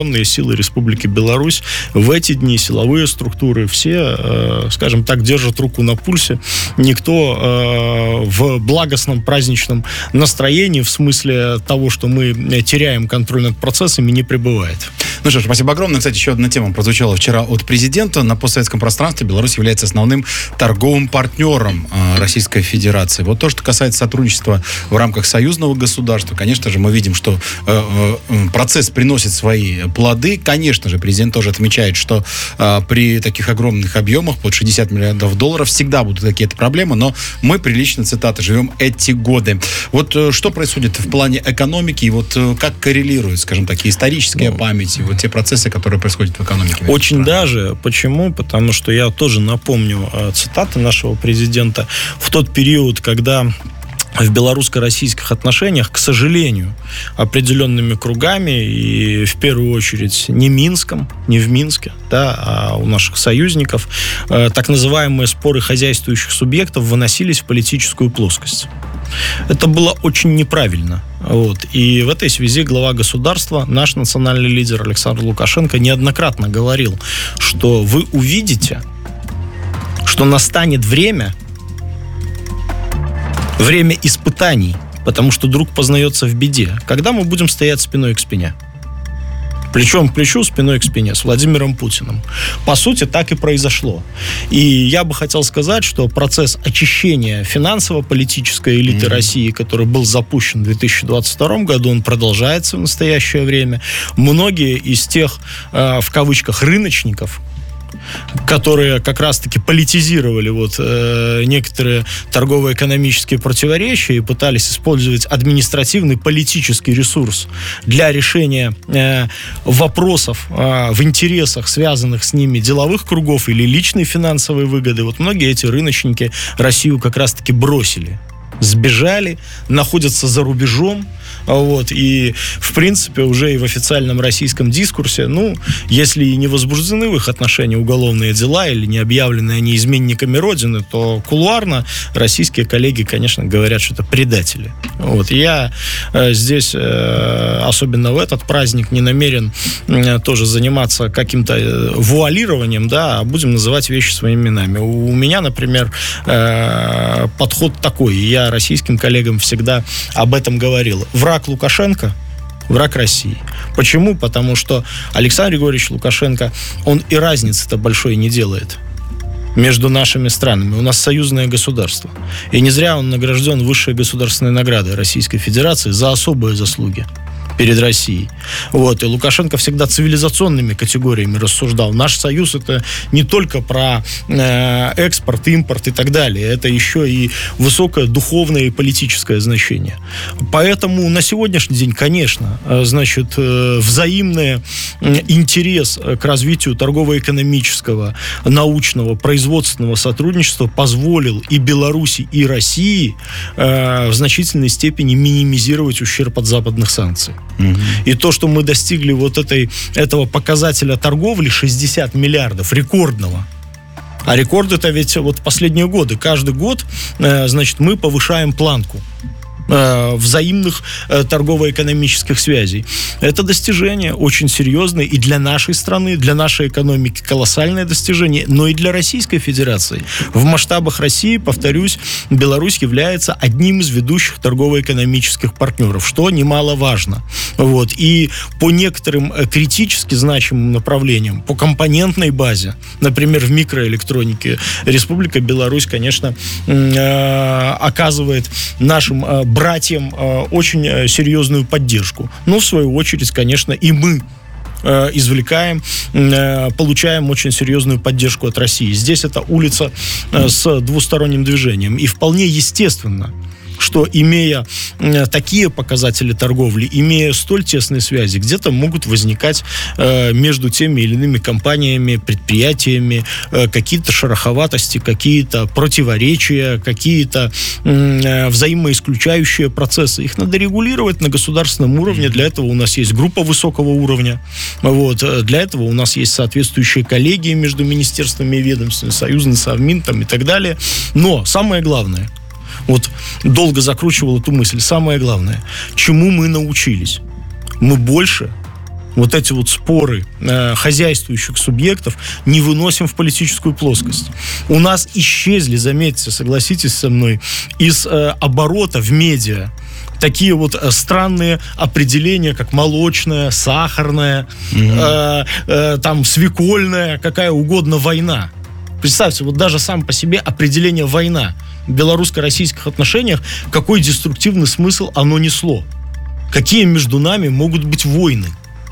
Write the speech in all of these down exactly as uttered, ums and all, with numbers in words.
силы Республики Беларусь. В эти дни силовые структуры все, э, скажем так, держат руку на пульсе. Никто э, в благостном праздничном настроении, в смысле того, что мы теряем контроль над процессами, не пребывает. Ну что ж, спасибо огромное. Кстати, еще одна тема прозвучала вчера от президента. На постсоветском пространстве Беларусь является основным торговым партнером э, Российской Федерации. Вот то, что касается сотрудничества в рамках союзного государства, конечно же, мы видим, что э, э, процесс приносит свои плоды. Конечно же, президент тоже отмечает, что э, при таких огромных объемах, под шестьдесят миллиардов долларов, всегда будут какие-то проблемы, но мы, прилично, цитата, живем эти годы. Вот э, что происходит в плане экономики, и вот э, как коррелирует, скажем так, историческая ну, память, и вот те процессы, которые происходят в экономике? Очень даже. Почему? Потому что я тоже напомню э, цитаты нашего президента. В тот период, когда в белорусско-российских отношениях, к сожалению, определенными кругами, и в первую очередь не Минском, не в Минске, да, а у наших союзников, э, так называемые споры хозяйствующих субъектов выносились в политическую плоскость. Это было очень неправильно. Вот. И в этой связи глава государства, наш национальный лидер Александр Лукашенко, неоднократно говорил, что вы увидите, что настанет время, время испытаний, потому что друг познается в беде, когда мы будем стоять спиной к спине. Плечом к плечу, спиной к спине с Владимиром Путиным. По сути, так и произошло. И я бы хотел сказать, что процесс очищения финансово-политической элиты mm-hmm. России, который был запущен в две тысячи двадцать втором году, он продолжается в настоящее время. Многие из тех, э, в кавычках, рыночников, которые как раз-таки политизировали вот, э, некоторые торгово-экономические противоречия и пытались использовать административный политический ресурс для решения э, вопросов э, в интересах, связанных с ними, деловых кругов или личной финансовой выгоды. Вот многие эти рыночники Россию как раз-таки бросили, сбежали, находятся за рубежом. Вот, и, в принципе, уже и в официальном российском дискурсе, ну, если и не возбуждены в их отношении уголовные дела или не объявлены они изменниками Родины, то кулуарно российские коллеги, конечно, говорят, что это предатели. Вот, я э, здесь, э, особенно в этот праздник, не намерен э, тоже заниматься каким-то э, вуалированием, да, а будем называть вещи своими именами. У, у меня, например, э, подход такой, и я российским коллегам всегда об этом говорил. Враг Лукашенко, враг России. Почему? Потому что Александр Григорьевич Лукашенко, он и разницы-то большой не делает между нашими странами. У нас союзное государство. И не зря он награжден высшей государственной наградой Российской Федерации за особые заслуги перед Россией. Вот. И Лукашенко всегда цивилизационными категориями рассуждал. Наш союз — это не только про э, экспорт, импорт и так далее. Это еще и высокое духовное и политическое значение. Поэтому на сегодняшний день, конечно, э, значит, э, взаимный э, интерес к развитию торгово-экономического, научного, производственного сотрудничества позволил и Беларуси, и России э, в значительной степени минимизировать ущерб от западных санкций. Mm-hmm. И то, что мы достигли вот этой, этого показателя торговли шестьдесят миллиардов, рекордного. А рекорды-то ведь вот последние годы. Каждый год, э, значит, мы повышаем планку э, взаимных э, торгово-экономических связей. Это достижение очень серьезное и для нашей страны, для нашей экономики колоссальное достижение, но и для Российской Федерации. В масштабах России, повторюсь, Беларусь является одним из ведущих торгово-экономических партнеров, что немаловажно. Вот. И по некоторым критически значимым направлениям, по компонентной базе, например, в микроэлектронике, Республика Беларусь, конечно, э, оказывает нашим э, братьям э, очень э, серьезную поддержку. Но, в свою очередь, конечно, и мы э, извлекаем, э, получаем очень серьезную поддержку от России. Здесь это улица э, с двусторонним движением. И вполне естественно, что, имея э, такие показатели торговли, имея столь тесные связи, где-то могут возникать э, между теми или иными компаниями, предприятиями э, какие-то шероховатости, какие-то противоречия, какие-то э, взаимоисключающие процессы. Их надо регулировать на государственном уровне. Для этого у нас есть группа высокого уровня. Вот. Для этого у нас есть соответствующие коллегии между министерствами и ведомствами, союзный Совмин там, и так далее. Но самое главное, вот долго закручивал эту мысль. Самое главное, чему мы научились? Мы больше вот эти вот споры э, хозяйствующих субъектов не выносим в политическую плоскость. У нас исчезли, заметьте, согласитесь со мной, из э, оборота в медиа такие вот э, странные определения, как молочная, сахарная, mm-hmm. э, э, там свекольная, какая угодно война. Представьте, вот даже сам по себе определение «война» в белорусско-российских отношениях, какой деструктивный смысл оно несло. Какие между нами могут быть войны?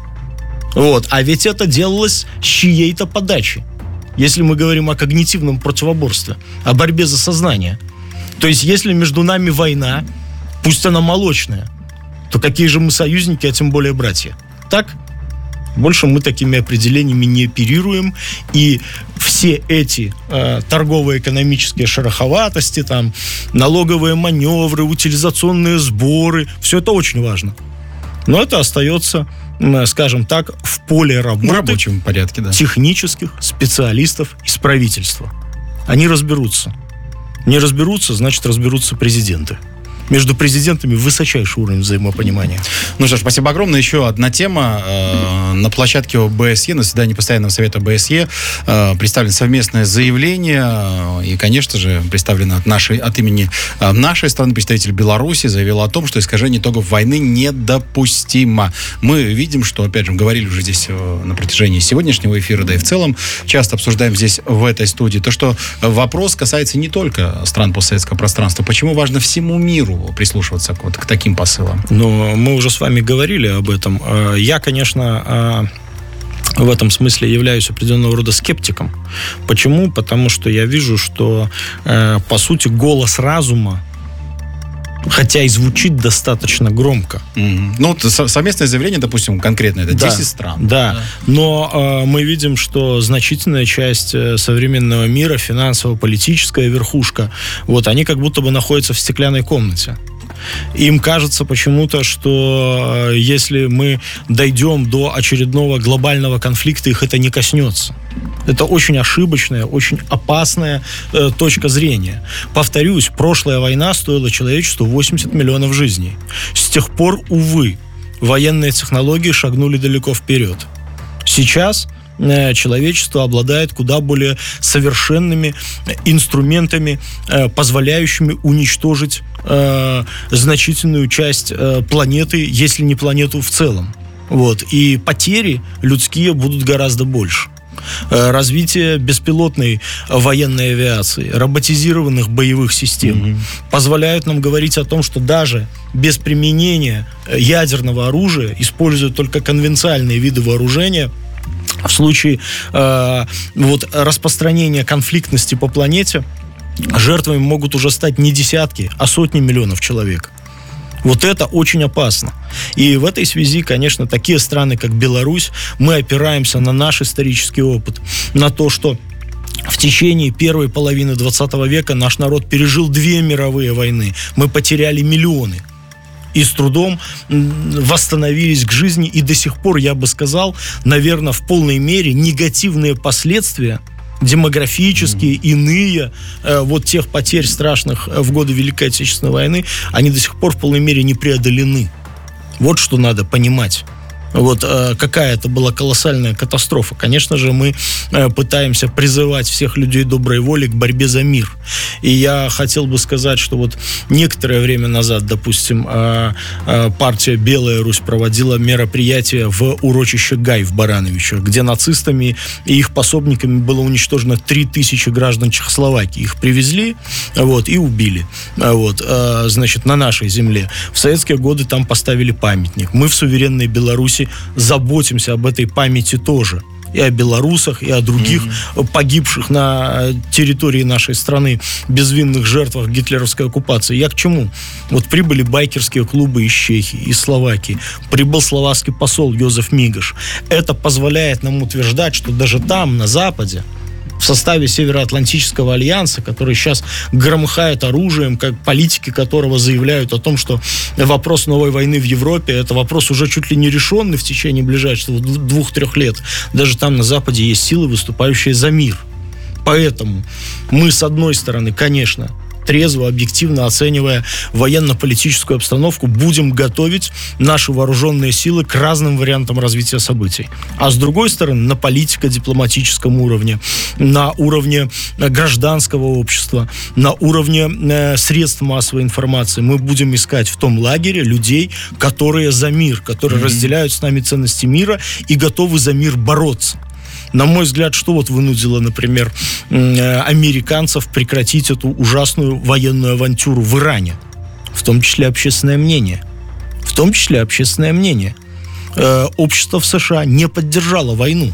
Вот. А ведь это делалось с чьей-то подачи. Если мы говорим о когнитивном противоборстве, о борьбе за сознание. То есть, если между нами война, пусть она молочная, то какие же мы союзники, а тем более братья? Так? Больше мы такими определениями не оперируем. И все эти э, торгово-экономические шероховатости, там, налоговые маневры, утилизационные сборы, все это очень важно. Но это остается, скажем так, в поле работы, в рабочем порядке, да, технических специалистов из правительства. Они разберутся. Не разберутся, значит, разберутся президенты. Между президентами высочайший уровень взаимопонимания. Ну что ж, спасибо огромное. Еще одна тема. Э, на площадке ОБСЕ, на заседании Постоянного совета ОБСЕ э, представлено совместное заявление. Э, и, конечно же, представлено от, нашей, от имени э, нашей страны представитель Беларуси заявил о том, что искажение итогов войны недопустимо. Мы видим, что, опять же, мы говорили уже здесь э, на протяжении сегодняшнего эфира, да и в целом часто обсуждаем здесь, в этой студии, то, что вопрос касается не только стран постсоветского пространства. Почему важно всему миру прислушиваться к, вот, к таким посылам? Но мы уже с вами говорили об этом. Я, конечно, в этом смысле являюсь определенного рода скептиком. Почему? Потому что я вижу, что, по сути, голос разума, хотя и звучит достаточно громко. Mm-hmm. Ну, вот совместное заявление, допустим, конкретно, это да, десять стран. Да, да. Но э, мы видим, что значительная часть современного мира, финансово-политическая верхушка, вот, они как будто бы находятся в стеклянной комнате. Им кажется почему-то, что э, если мы дойдем до очередного глобального конфликта, их это не коснется. Это очень ошибочная, очень опасная э, точка зрения. Повторюсь, прошлая война стоила человечеству восемьдесят миллионов жизней. С тех пор, увы, военные технологии шагнули далеко вперед. Сейчас э, человечество обладает куда более совершенными инструментами, э, позволяющими уничтожить э, значительную часть э, планеты, если не планету в целом. Вот. И потери людские будут гораздо больше. Развитие беспилотной военной авиации, роботизированных боевых систем mm-hmm. позволяют нам говорить о том, что даже без применения ядерного оружия, используя только конвенциальные виды вооружения, в случае э, вот, распространения конфликтности по планете, жертвами могут уже стать не десятки, а сотни миллионов человек. Вот это очень опасно. И в этой связи, конечно, такие страны, как Беларусь, мы опираемся на наш исторический опыт, на то, что в течение первой половины двадцатого века наш народ пережил две мировые войны. Мы потеряли миллионы. И с трудом восстановились к жизни. И до сих пор, я бы сказал, наверное, в полной мере негативные последствия демографические, mm-hmm. иные, э, вот тех потерь страшных в годы Великой Отечественной войны, они до сих пор в полной мере не преодолены. Вот что надо понимать. Вот э, какая это была колоссальная катастрофа. Конечно же, мы э, пытаемся призывать всех людей доброй воли к борьбе за мир. И я хотел бы сказать, что вот некоторое время назад, допустим, э, э, партия «Белая Русь» проводила мероприятие в урочище Гай в Барановичах, где нацистами и их пособниками было уничтожено три тысячи граждан Чехословакии. Их привезли, вот, и убили. Вот, э, значит, на нашей земле. В советские годы там поставили памятник. Мы в суверенной Беларуси заботимся об этой памяти тоже. И о белорусах, и о других mm-hmm. погибших на территории нашей страны безвинных жертвах гитлеровской оккупации. Я к чему? Вот прибыли байкерские клубы из Чехии, из Словакии. Прибыл словацкий посол Йозеф Мигаш. Это позволяет нам утверждать, что даже там, на Западе, в составе Североатлантического альянса, который сейчас громыхает оружием, как политики которого заявляют о том, что вопрос новой войны в Европе — это вопрос уже чуть ли не решенный в течение ближайших двух-трех лет. Даже там на Западе есть силы, выступающие за мир. Поэтому мы, с одной стороны, конечно, трезво, объективно оценивая военно-политическую обстановку, будем готовить наши вооруженные силы к разным вариантам развития событий. А с другой стороны, на политико-дипломатическом уровне, на уровне гражданского общества, на уровне э, средств массовой информации мы будем искать в том лагере людей, которые за мир, которые mm-hmm. разделяют с нами ценности мира и готовы за мир бороться. На мой взгляд, что вот вынудило, например, американцев прекратить эту ужасную военную авантюру в Иране? В том числе общественное мнение. В том числе общественное мнение. Э, общество в США не поддержало войну.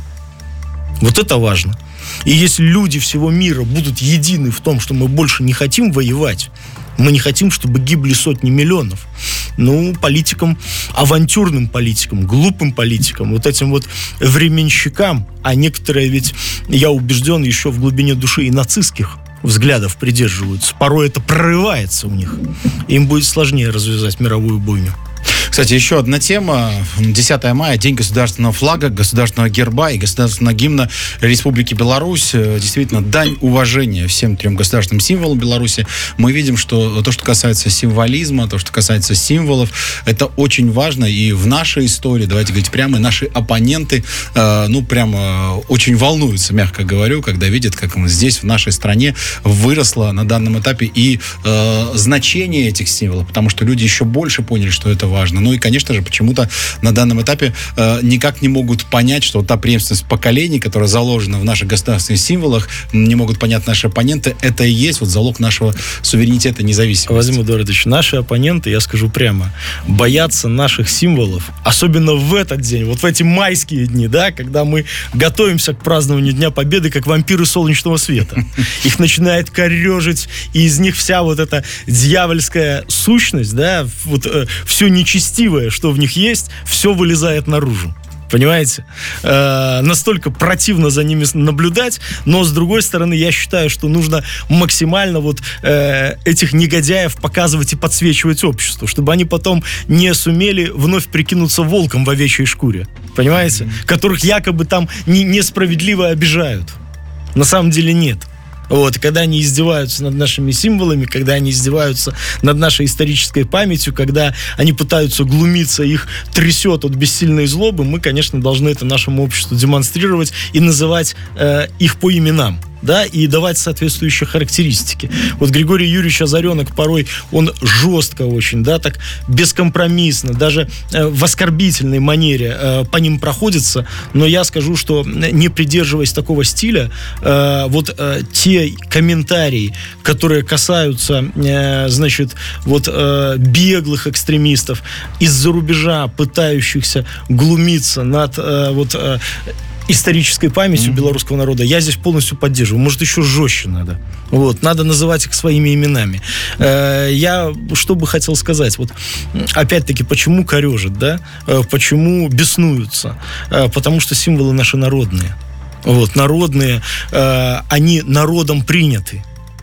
Вот это важно. И если люди всего мира будут едины в том, что мы больше не хотим воевать, мы не хотим, чтобы гибли сотни миллионов, ну, политикам, авантюрным политикам, глупым политикам, вот этим вот временщикам, а некоторые ведь, я убежден, еще в глубине души и нацистских взглядов придерживаются. Порой это прорывается у них. Им будет сложнее развязать мировую бойню. Кстати, еще одна тема. десятое мая, День государственного флага, государственного герба и государственного гимна Республики Беларусь. Действительно, дань уважения всем трем государственным символам Беларуси. Мы видим, что то, что касается символизма, то, что касается символов, это очень важно. И в нашей истории, давайте говорить прямо, наши оппоненты, э, ну, прямо очень волнуются, мягко говорю, когда видят, как здесь, в нашей стране, выросло на данном этапе и э, значение этих символов, потому что люди еще больше поняли, что это важно. Ну и, конечно же, почему-то на данном этапе э, никак не могут понять, что вот та преемственность поколений, которая заложена в наших государственных символах, не могут понять наши оппоненты, это и есть вот залог нашего суверенитета и независимости. Владимир Эдуардович, наши оппоненты, я скажу прямо, боятся наших символов, особенно в этот день, вот в эти майские дни, да, когда мы готовимся к празднованию Дня Победы, как вампиры солнечного света. Их начинает корежить, и из них вся вот эта дьявольская сущность, да, вот э, все нечестивое, что в них есть, все вылезает наружу. Понимаете? Э, настолько противно за ними наблюдать, но, с другой стороны, я считаю, что нужно максимально вот э, этих негодяев показывать и подсвечивать обществу, чтобы они потом не сумели вновь прикинуться волком в овечьей шкуре. Понимаете? Mm-hmm. Которых якобы там не, несправедливо обижают. На самом деле нет. Вот, когда они издеваются над нашими символами, когда они издеваются над нашей исторической памятью, когда они пытаются глумиться, их трясет от бессильной злобы, мы, конечно, должны это нашему обществу демонстрировать и называть э, их по именам, да, и давать соответствующие характеристики. Вот Григорий Юрьевич Озаренок порой, он жестко очень, да, так бескомпромиссно, даже э, в оскорбительной манере э, по ним проходится, но я скажу, что не придерживаясь такого стиля, э, вот э, те комментарии, которые касаются, э, значит, вот э, беглых экстремистов из-за рубежа, пытающихся глумиться над э, вот э, исторической памятью mm-hmm. белорусского народа, я здесь полностью поддерживаю. Может, еще жестче надо. Вот. Надо называть их своими именами. Э, я что бы хотел сказать? Вот, опять-таки, почему корежат, да? Э, почему беснуются? Э, потому что символы наши народные. Вот, народные, э, они народом приняты.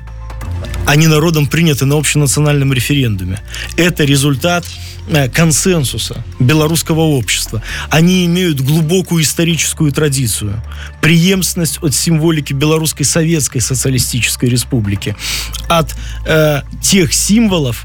Они народом приняты на общенациональном референдуме. Это результат э, консенсуса белорусского общества. Они имеют глубокую историческую традицию, преемственность от символики Белорусской Советской Социалистической Республики, от э, тех символов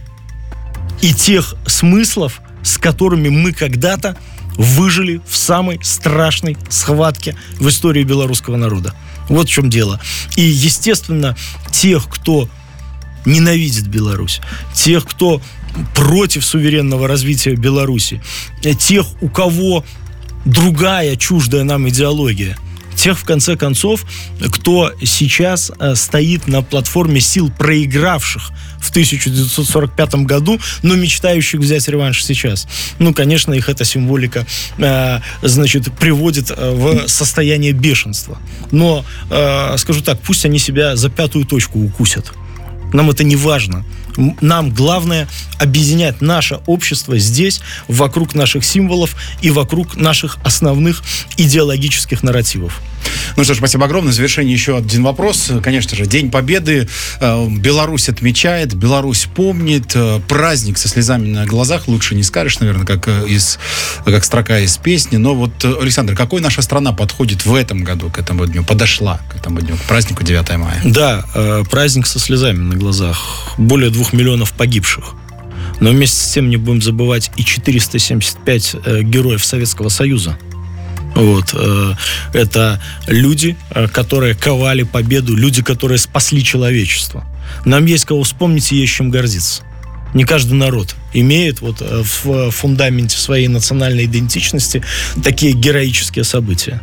и тех смыслов, с которыми мы когда-то выжили в самой страшной схватке в истории белорусского народа. Вот в чем дело. И, естественно, тех, кто ненавидит Беларусь, тех, кто против суверенного развития Беларуси, тех, у кого другая, чуждая нам идеология, тех, в конце концов, кто сейчас э, стоит на платформе сил, проигравших в тысяча девятьсот сорок пятом году, но мечтающих взять реванш сейчас. Ну, конечно, их эта символика, э, значит, приводит э, в состояние бешенства. Но, э, скажу так, пусть они себя за пятую точку укусят. Нам это не важно. Нам главное объединять наше общество здесь, вокруг наших символов и вокруг наших основных идеологических нарративов. Ну что ж, спасибо огромное. В завершение еще один вопрос. Конечно же, День Победы. Беларусь отмечает, Беларусь помнит. Праздник со слезами на глазах. Лучше не скажешь, наверное, как, из, как строка из песни. Но вот, Александр, какой наша страна подходит в этом году к этому дню? Подошла к этому дню, к празднику девятого мая? Да, праздник со слезами на глазах. Более двух миллионов погибших. Но вместе с тем не будем забывать и четыреста семьдесят пять э, героев Советского Союза. Вот, э, это люди, э, которые ковали победу, люди, которые спасли человечество. Нам есть кого вспомнить и есть чем гордиться. Не каждый народ имеет вот э, в фундаменте своей национальной идентичности такие героические события.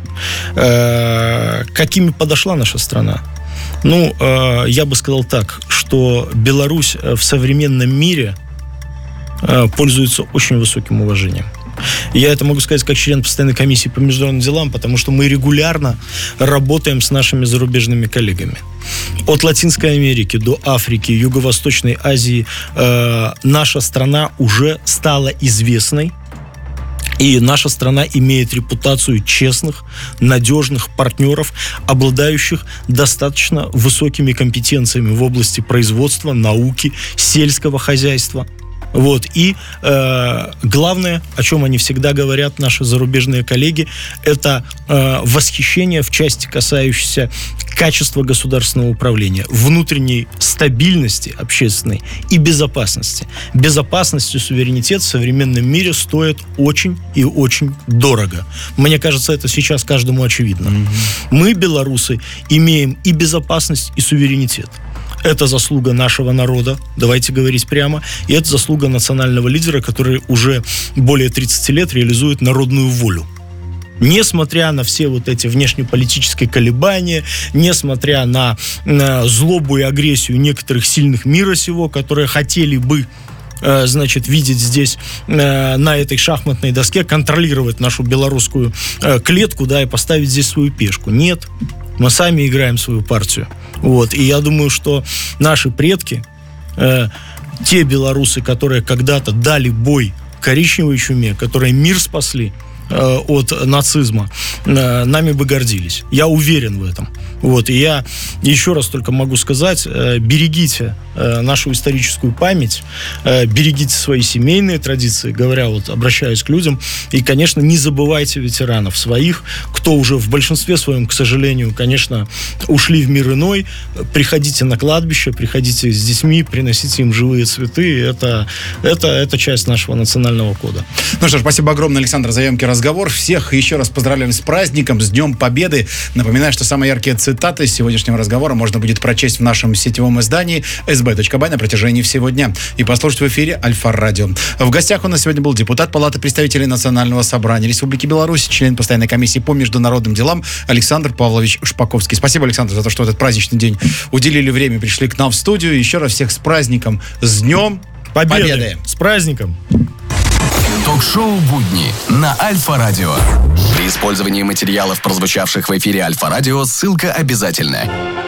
Э, какими подошла наша страна? Ну, э, я бы сказал так, что Беларусь в современном мире пользуется очень высоким уважением. Я это могу сказать как член постоянной комиссии по международным делам, потому что мы регулярно работаем с нашими зарубежными коллегами. От Латинской Америки до Африки, Юго-Восточной Азии э, наша страна уже стала известной. И наша страна имеет репутацию честных, надежных партнеров, обладающих достаточно высокими компетенциями в области производства, науки, сельского хозяйства. Вот. И э, главное, о чем они всегда говорят, наши зарубежные коллеги, это э, восхищение в части, касающейся качества государственного управления, внутренней стабильности общественной и безопасности. Безопасность и суверенитет в современном мире стоят очень и очень дорого. Мне кажется, это сейчас каждому очевидно. Mm-hmm. Мы, белорусы, имеем и безопасность, и суверенитет. Это заслуга нашего народа, давайте говорить прямо, и это заслуга национального лидера, который уже более тридцати лет реализует народную волю. Несмотря на все вот эти внешнеполитические колебания, несмотря на, на злобу и агрессию некоторых сильных мира сего, которые хотели бы э, значит, видеть здесь э, на этой шахматной доске, контролировать нашу белорусскую э, клетку, да, и поставить здесь свою пешку. Нет, мы сами играем свою партию. Вот. И я думаю, что наши предки, э, те белорусы, которые когда-то дали бой коричневой чуме, которые мир спасли э, от нацизма, э, нами бы гордились. Я уверен в этом. Вот. И я еще раз только могу сказать, э, берегите э, нашу историческую память, э, берегите свои семейные традиции, говоря, вот, обращаюсь к людям, и, конечно, не забывайте ветеранов своих, кто уже в большинстве своем, к сожалению, конечно, ушли в мир иной. Приходите на кладбище, приходите с детьми, приносите им живые цветы. Это, это, это часть нашего национального кода. Ну что ж, спасибо огромное, Александр, за емкий разговор. Всех еще раз поздравляем с праздником, с Днем Победы. Напоминаю, что самые яркие цитаты сегодняшнего разговора можно будет прочесть в нашем сетевом издании эс бэ точка бай на протяжении всего дня и послушать в эфире Альфа-радио. В гостях у нас сегодня был депутат Палаты представителей Национального собрания Республики Беларусь, член постоянной комиссии по международным делам Александр Павлович Шпаковский. Спасибо, Александр, за то, что в этот праздничный день уделили время, пришли к нам в студию. Еще раз всех с праздником, с Днем Победы! Победы. С праздником! Ток-шоу «Будни» на Альфа-радио. При использовании материалов, прозвучавших в эфире Альфа-радио, ссылка обязательна.